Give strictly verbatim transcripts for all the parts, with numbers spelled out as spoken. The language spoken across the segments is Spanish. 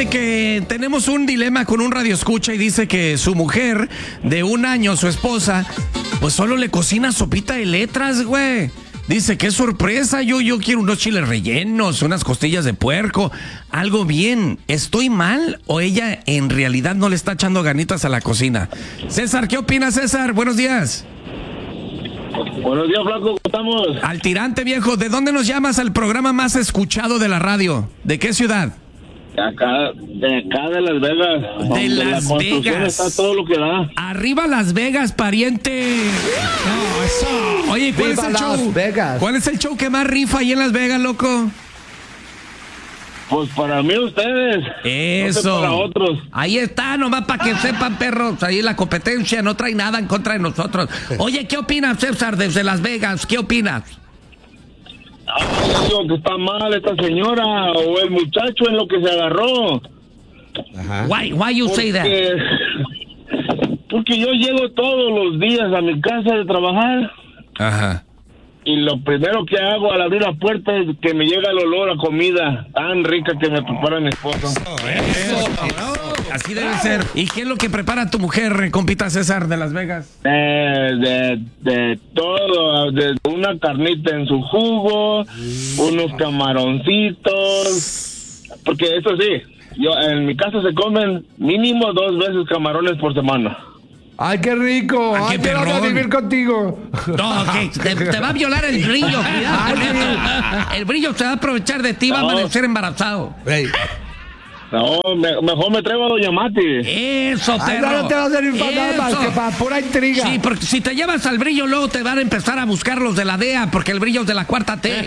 de que tenemos un dilema con un radioescucha y dice que su mujer de un año, su esposa, pues solo le cocina sopita de letras, güey. Dice, qué sorpresa, yo, yo quiero unos chiles rellenos, unas costillas de puerco, algo bien. ¿Estoy mal o ella en realidad no le está echando ganitas a la cocina? César, ¿qué opinas, César? Buenos días. Buenos días, Flaco, ¿cómo estamos? Al tirante, viejo. ¿De dónde nos llamas al programa más escuchado de la radio? ¿De qué ciudad? De acá, de acá de Las Vegas. De Las la Vegas. Está todo lo que da. Arriba Las Vegas, pariente. No, eso. Oye, ¿cuál Viva es el show? Las Vegas. ¿Cuál es el show que más rifa ahí en Las Vegas, loco? Pues para mí ustedes. Eso. No sé para otros. Ahí está, nomás para que sepan, perros. Ahí la competencia no trae nada en contra de nosotros. Oye, ¿qué opinas, César, desde Las Vegas? ¿Qué opinas? Ah, digo que está mal esta señora o el muchacho en lo que se agarró. Ajá. Why, why you say that? Porque, porque yo llego todos los días a mi casa de trabajar. Ajá. Y lo primero que hago al abrir la puerta es que me llega el olor a comida tan rica que me prepara mi esposa. Eso, eso. Así debe ser. ¿Y qué es lo que prepara tu mujer, compita César, de Las Vegas? Eh, de, de todo, de una carnita en su jugo, unos camaroncitos, porque eso sí, yo en mi casa se comen mínimo dos veces camarones por semana. ¡Ay, qué rico! ¡Ay, qué ¡Ay, qué van a perrón! vivir contigo! No, que te, te va a violar el brillo. Cuidado con eso. El brillo se va a aprovechar de ti, va a No. amanecer embarazado. Hey. No, me- mejor me traigo a Doña Mati. Eso, Ay, perro. no te vas a servir para nada más Eso. que para pura intriga. Sí, porque si te llevas al brillo, luego te van a empezar a buscar los de la D E A, porque el brillo es de la cuarta T.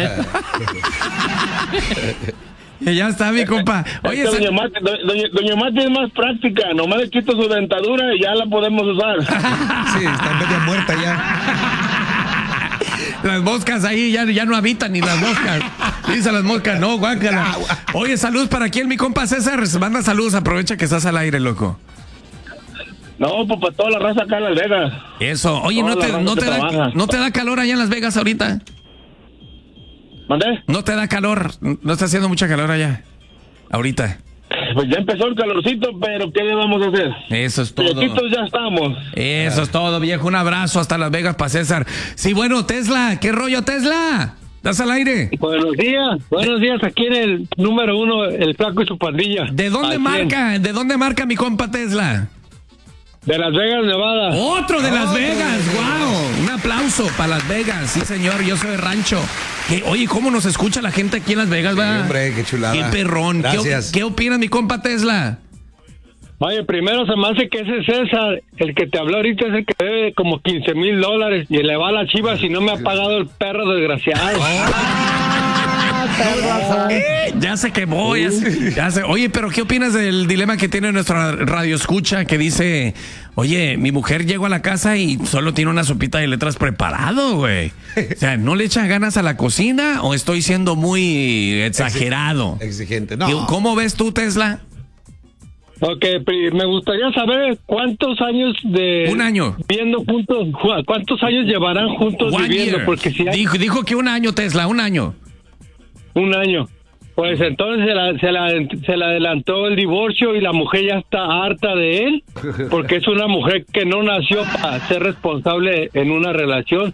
Y ya está, mi compa. Oye, Es que esa- doña, Mati, do- doña, doña Mati es más práctica, nomás le quito su dentadura y ya la podemos usar. Sí, está media muerta ya. las moscas ahí ya, ya no habitan ni las moscas. Dice las moscas, no, guácala. Oye, salud para quién, mi compa César. Manda saludos, aprovecha que estás al aire, loco. No, pues para toda la raza acá en Las Vegas. Eso. Oye, ¿no Toda te, la raza no, que te da, trabaja. ¿no te da calor allá en Las Vegas ahorita? ¿Mandé? ¿No te da calor? ¿No está haciendo mucha calor allá? Ahorita. Pues ya empezó el calorcito, pero ¿qué le vamos a hacer? Eso es todo. Quietitos ya estamos. Eso es todo, viejo. Un abrazo hasta Las Vegas para César. Sí, bueno, Tesla. ¿Qué rollo, Tesla? ¿Estás al aire? Buenos días, buenos días, aquí en el número uno, el Flaco y su pandilla. ¿De dónde Al cien. marca? ¿De dónde marca mi compa Tesla? De Las Vegas, Nevada. Otro de Las Vegas, wow. Un aplauso para Las Vegas. Sí, señor, yo soy de rancho. Que, oye, ¿cómo nos escucha la gente aquí en Las Vegas, va? Sí, hombre, qué chulada. Qué perrón. ¿Qué, Gracias. ¿Qué opina mi compa Tesla? Oye, primero se me hace que ese César, el que te habló ahorita, es el que debe como quince mil dólares y le va a la chiva si no me ha pagado el perro desgraciado. Eh, ya se quemó, ya se, ya se- Oye, pero ¿qué opinas del dilema que tiene nuestra radio escucha que dice, oye, mi mujer llegó a la casa y solo tiene una sopita de letras preparado, güey? O sea, ¿no le echa ganas a la cocina o estoy siendo muy exagerado? Exigente. ¿Qué- No. ¿Cómo ves tú, Tesla? Ok, pri- me gustaría saber cuántos años de... Un año. Viviendo juntos, ju- ¿cuántos años llevarán juntos One viviendo? year. Porque si hay dijo, dijo que un año, Tesla, un año. un año. Pues entonces se, la, se, la, se le adelantó el divorcio y la mujer ya está harta de él, porque es una mujer que no nació para ser responsable en una relación.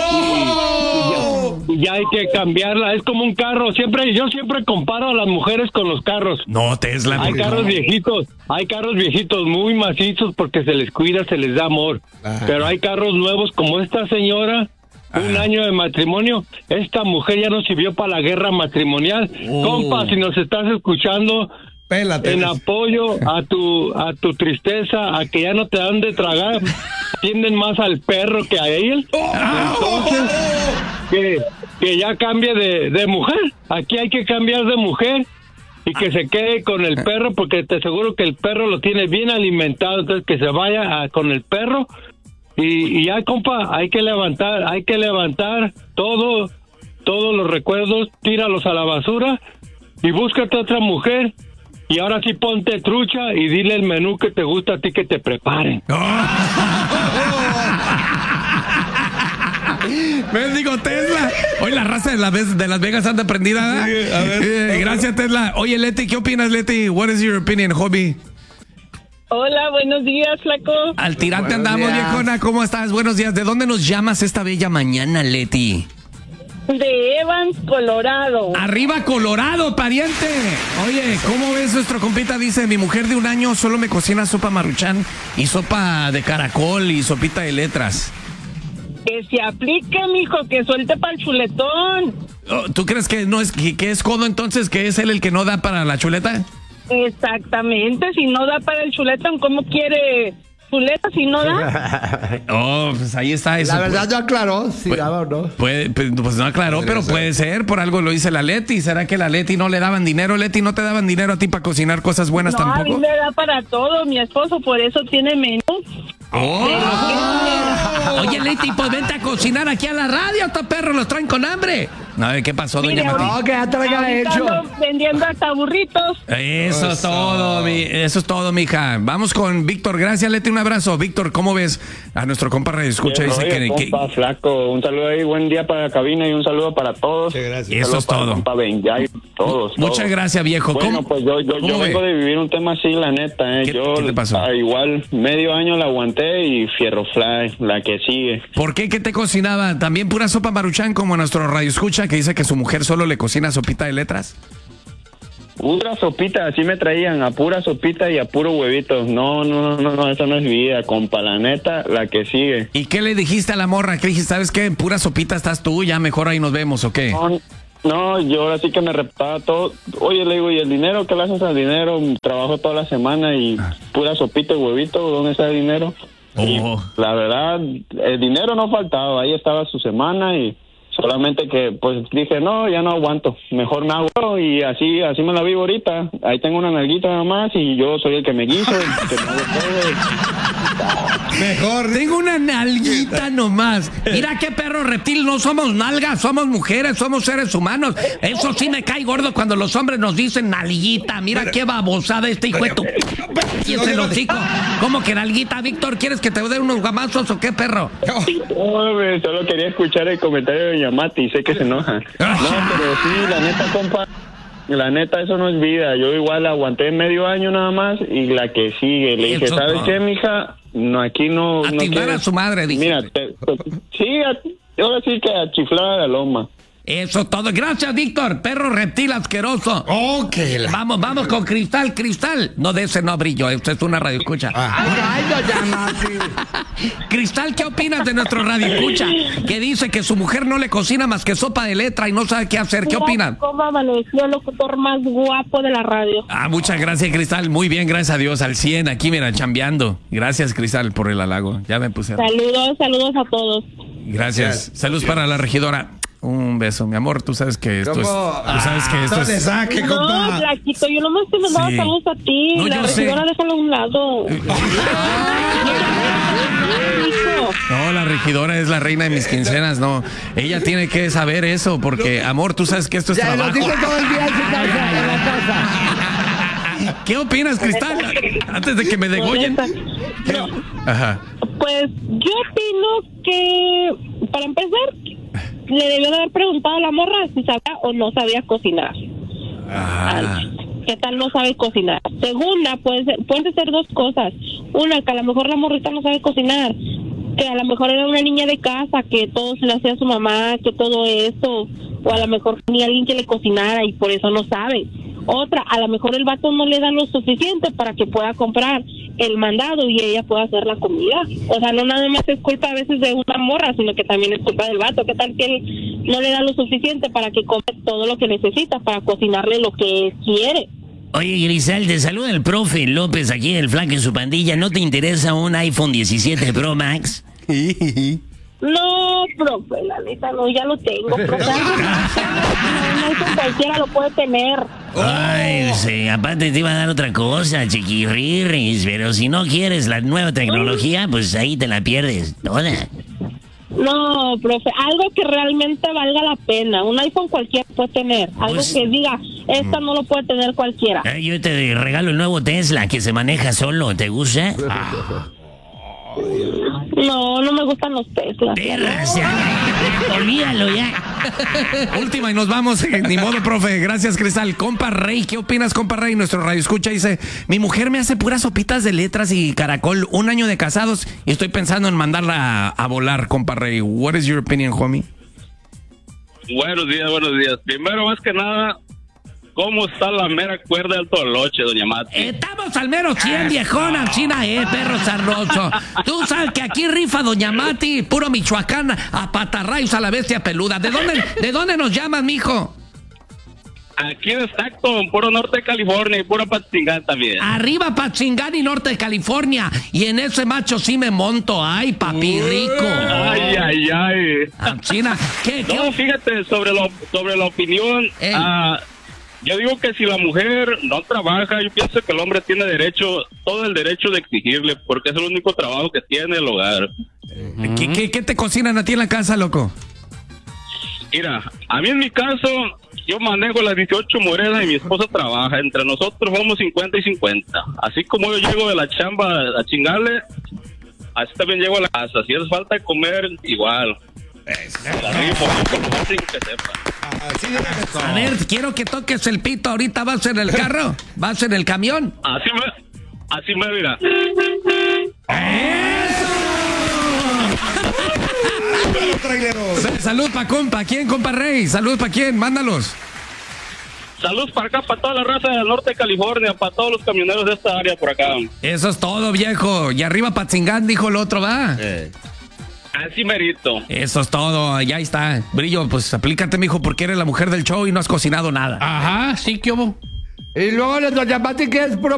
¡Oh! Y ya hay que cambiarla, es como un carro, siempre yo siempre comparo a las mujeres con los carros. No, Tesla. Hay porque carros no. viejitos, hay carros viejitos muy macizos porque se les cuida, se les da amor. Ajá. Pero hay carros nuevos como esta señora, un Ajá. año de matrimonio, esta mujer ya no sirvió para la guerra matrimonial. Oh. Compa, si nos estás escuchando, Pélate. en apoyo a tu a tu tristeza, a que ya no te dan de tragar, tienden más al perro que a él. Entonces, que, que ya cambie de, de mujer. Aquí hay que cambiar de mujer y que se quede con el perro, porque te aseguro que el perro lo tiene bien alimentado. Entonces, que se vaya a- con el perro. Y, y ya, compa, hay que levantar, hay que levantar todo, todos los recuerdos, tíralos a la basura y búscate otra mujer. Y ahora sí ponte trucha y dile el menú que te gusta a ti que te preparen. Mendigo Tesla. Hoy la raza de, la, de Las Vegas anda prendida. Sí, a ver. Eh, gracias, Tesla. Oye, Leti, ¿qué opinas, Leti? What is your opinion, hobby? Hola, buenos días, flaco. Al tirante Buenos andamos, días. viejona. ¿Cómo estás? Buenos días. ¿De dónde nos llamas esta bella mañana, Leti? De Evans, Colorado. Arriba, Colorado, pariente. Oye, ¿cómo ves nuestro compita? Dice, mi mujer de un año solo me cocina sopa maruchan y sopa de caracol y sopita de letras. Que se aplique, mijo, que suelte para el chuletón. Oh, ¿tú crees que no es que, que es codo entonces, que es él el que no da para la chuleta? Exactamente, si no da para el chuletón, ¿cómo quiere chuleta si no da? Oh, pues ahí está eso. La verdad no aclaró si Pues- daba o no. Puede, pues pues no aclaró, Podría pero ser. puede ser, por algo lo dice la Leti. ¿Será que la Leti no le daban dinero? Leti, ¿no te daban dinero a ti para cocinar cosas buenas No, a mí tampoco? me da para todo, mi esposo, por eso tiene menú. Oh. Oye, Leti, pues vente a cocinar aquí a la radio, estos perros los traen con hambre. A ver, ¿qué pasó, doña Mire, Mati? No, que ya traiga Ahorita hecho. ando vendiendo hasta burritos. Eso es Eso. todo, mi, eso es todo, mija. Vamos con Víctor. Gracias, Leti, un abrazo. Víctor, ¿cómo ves a nuestro compa Radio Escucha? Dice Oye, que, que- compa flaco, un saludo ahí, buen día para la cabina y un saludo para todos. Muchas gracias. Eso Saludo es para todo. compa Benjay, todos, Muchas todos. gracias, viejo. Bueno, ¿Cómo- pues yo, yo, cómo yo ve? vengo de vivir un tema así, la neta, ¿eh? ¿Qué- yo qué te pasó? ah, igual medio año la aguanté y fierro fly, la que sigue. ¿Por qué? ¿Qué te cocinaba? ¿También pura sopa maruchan como nuestro Radio Escucha que dice que su mujer solo le cocina sopita de letras? Pura sopita, así me traían, a pura sopita y a puro huevito. No, no, no, no, no, eso no es vida, compa, la neta, la que sigue. ¿Y qué le dijiste a la morra? ¿Qué dijiste? ¿Sabes qué? En pura sopita estás tú, ya mejor ahí nos vemos, ¿o qué? No, no, yo ahora sí que me reptaba todo. Oye, le digo, ¿y el dinero? ¿Qué le haces al dinero? Trabajo toda la semana y pura sopita y huevito, ¿dónde está el dinero? Y Oh. la verdad, el dinero no faltaba, ahí estaba su semana y solamente que pues dije, no, ya no aguanto, mejor me hago y así así me la vivo ahorita. Ahí tengo una nalguita nada más y yo soy el que me guiso, el que me hago todo. Mejor. Tengo una nalguita nomás. Mira qué perro reptil, no somos nalgas, somos mujeres, somos seres humanos. Eso sí me cae gordo cuando los hombres nos dicen nalguita. Mira qué babosada este hijo de tu... Y ese hocico. ¿Cómo que nalguita, Víctor? ¿Quieres que te dé unos gamazos o qué, perro? No, hombre, solo quería escuchar el comentario de doña Mati y sé que se enoja. No, pero sí, la neta, compa, la neta, eso no es vida. Yo igual aguanté medio año nada más y la que sigue. Le dije, Eso ¿sabes no. qué, mija? No, aquí no... A no timar quieres- a su madre, dijiste. Mira, te- te- sí, a- ahora sí que a chiflar a la loma. Eso todo. Gracias, Víctor. Perro reptil asqueroso. Ok. la- Vamos, vamos con Cristal, Cristal. No, de ese no brillo. Esto es una radio escucha. Ay, doña Mati. Cristal, ¿qué opinas de nuestro radio escucha? Que dice que su mujer no le cocina más que sopa de letra y no sabe qué hacer. ¿Qué opinan? ¿Cómo amaneció el locutor más guapo de la radio? Ah, muchas gracias, Cristal. Muy bien, gracias a Dios. Al cien, aquí, mira, chambeando. Gracias, Cristal, por el halago. Ya me puse. Saludos, saludos a todos. Gracias. Saludos para la regidora. Un beso, mi amor. Tú sabes que esto es. ¿Cómo? Tú sabes que esto No te es. saque, No, compa. Flaquito, yo nomás te mandaba Sí. saludos a ti. No, la yo sé. regidora, déjalo a un lado. Hijo. No, la regidora es la reina de mis quincenas, no. Ella tiene que saber eso, porque, amor, tú sabes que esto es Ya lo trabajo. dice todo el día en su casa, en la casa. ¿Qué opinas, Cristal? Antes de que me degollen. No, Ajá. pues yo opino que, para empezar, le debió de haber preguntado a la morra si sabía o no sabía cocinar. Ah. ¿Qué tal no sabe cocinar? Segunda, puede ser, pueden ser dos cosas. Una, que a lo mejor la morrita no sabe cocinar. Que a lo mejor era una niña de casa, que todo se le hacía a su mamá, que todo eso. O a lo mejor tenía alguien que le cocinara y por eso no sabe. Otra, a lo mejor el vato no le da lo suficiente para que pueda comprar el mandado y ella pueda hacer la comida. O sea, no nada más es culpa a veces de una morra, sino que también es culpa del vato. ¿Qué tal que él no le da lo suficiente para que compre todo lo que necesita para cocinarle lo que él quiere? Oye, Grisal, te saluda el profe López aquí, el flaco en su pandilla. ¿No te interesa un iPhone diecisiete Pro Max? No, profe, la neta no, ya lo tengo, profe. No, no, cualquiera lo puede tener. Ay, sí, aparte te iba a dar otra cosa, chiquirrirris, pero si no quieres la nueva tecnología, pues ahí te la pierdes toda. No, profe, algo que realmente valga la pena. Un iPhone cualquiera puede tener. Algo Pues- que diga, esta no lo puede tener cualquiera. Ay, yo te regalo el nuevo Tesla que se maneja solo, ¿te gusta? No, no me gustan los Teslas. Perra, ya, olvídalo ya. Última y nos vamos. eh, Ni modo, profe. Gracias, Cristal. Compa Rey, ¿qué opinas, compa Rey? Nuestro radio escucha dice: mi mujer me hace puras sopitas de letras y caracol. Un año de casados y estoy pensando en mandarla a, a volar, compa Rey. What is your opinion, homie? Buenos días, buenos días. Primero, más que nada, ¿cómo está la mera cuerda del toloche, doña Mati? Estamos al mero cien, viejona, china, eh, perro sarnoso. Tú sabes que aquí rifa doña Mati, puro Michoacán, a patarrayos a la bestia peluda. ¿De dónde, de dónde nos llamas, mijo? Aquí en Stockton, puro norte de California y pura Patzingán también. Arriba Patzingán y norte de California. Y en ese macho sí me monto. Ay, papi rico. Ay, ay, ay. Ah, China, ¿qué, qué? No, fíjate, sobre, lo, sobre la opinión, Ey. ah, yo digo que si la mujer no trabaja, yo pienso que el hombre tiene derecho, todo el derecho de exigirle, porque es el único trabajo que tiene el hogar. ¿Qué, qué, qué te cocinan a ti en la casa, loco? Mira, a mí en mi caso, yo manejo las dieciocho monedas y mi esposa trabaja. Entre nosotros somos cincuenta y cincuenta. Así como yo llego de la chamba a chingarle, así también llego a la casa. Si es falta de comer, igual. La rifo, por lo más rico que sepa. A ver, quiero que toques el pito. Ahorita vas en el carro, vas en el camión. Así me, así me mira. Salud pa' compa. ¿Quién, compa Rey? Salud pa' quién, mándalos. Saludos para acá, para toda la raza del norte de California, para todos los camioneros de esta área por acá. Eso es todo, viejo. Y arriba Patzingán, dijo el otro, va. Así merito. Eso es todo, ya está. Brillo, pues aplícate, mijo, porque eres la mujer del show y no has cocinado nada. Ajá, sí, ¿qué hubo? Y luego les doña Mati que es puro